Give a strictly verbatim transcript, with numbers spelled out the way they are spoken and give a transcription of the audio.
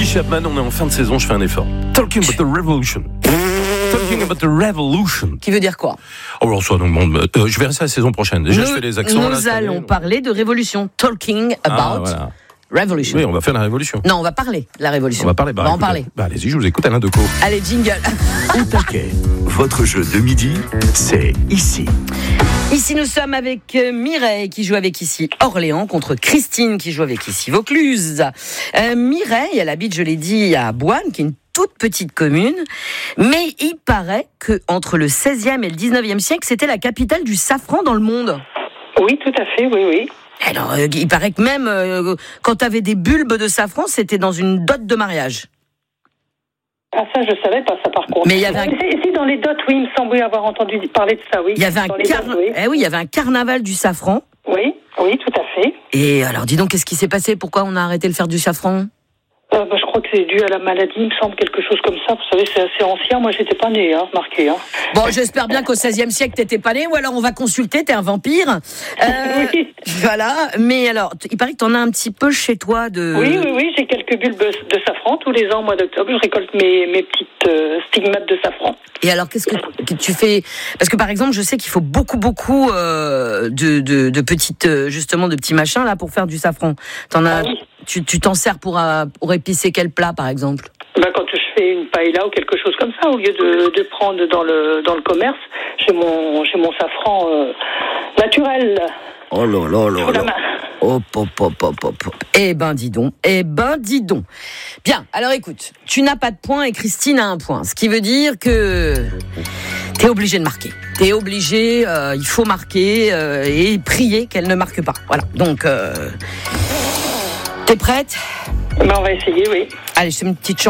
Chapman, on est en fin de saison, je fais un effort. Talking about the revolution. Talking about the revolution. Qui veut dire quoi? Oh, alors, soit, donc, bon, euh, je verrai ça la saison prochaine. Déjà, nous, je fais les accents. Nous là, allons année, parler de révolution. Talking about ah, voilà. revolution. Oui, on va faire la révolution. Non, on va parler de la révolution. On va parler. Bah, on va en écoutez, parler. Bah, allez-y, je vous écoute, Alain Decaux. Allez, jingle. Au taquet, votre jeu de midi, c'est ici. Ici, nous sommes avec Mireille qui joue avec ici Orléans contre Christine qui joue avec ici Vaucluse. Euh, Mireille, elle habite, je l'ai dit, à Boine, qui est une toute petite commune, mais il paraît que entre le seizième et le dix-neuvième siècle, c'était la capitale du safran dans le monde. Oui, tout à fait, oui, oui. Alors, euh, il paraît que même euh, quand tu avais des bulbes de safran, c'était dans une dot de mariage. Ah, ça, je savais pas ça, par contre. Mais il y avait un... Si, si, dans les dots, oui, il me semblait avoir entendu parler de ça, oui. Il y avait un, Dans les car... dots, oui. eh oui, il y avait un carnaval du safran. Oui, oui, tout à fait. Et alors, dis donc, qu'est-ce qui s'est passé? Pourquoi on a arrêté de faire du safran? Euh, bah, je crois que c'est dû à la maladie, il me semble, quelque chose comme ça. Vous savez, c'est assez ancien. Moi, j'étais pas née, hein, marqué. Hein. Bon, j'espère bien qu'au seizième siècle, t'étais pas né, ou alors on va consulter, t'es un vampire. Euh, Oui. Voilà. Mais alors, t- il paraît que t'en as un petit peu chez toi de... Oui, oui, oui, j'ai quelques bulbes de safran. Tous les ans, au mois d'octobre, je récolte mes, mes petites euh, stigmates de safran. Et alors, qu'est-ce que, que tu fais? Parce que par exemple, je sais qu'il faut beaucoup, beaucoup euh, de, de, de petites, euh, justement, de petits machins là pour faire du safran. T'en as, Ah oui. tu, tu t'en sers pour, euh, pour épicer quel plat, par exemple? Ben, quand je fais une paella ou quelque chose comme ça, au lieu de, de prendre dans le, dans le commerce, j'ai mon, j'ai mon safran euh, naturel. Oh là là là Sous la là. main. Hop, hop, hop, hop, hop, hop. Eh ben, dis donc. Eh ben, dis donc. Bien. Alors, écoute. Tu n'as pas de point et Christine a un point. Ce qui veut dire que t'es obligé de marquer. T'es obligé, euh, il faut marquer euh, et prier qu'elle ne marque pas. Voilà. Donc, euh, t'es prête? Ben, on va essayer, oui. Allez, je fais une petite chanson.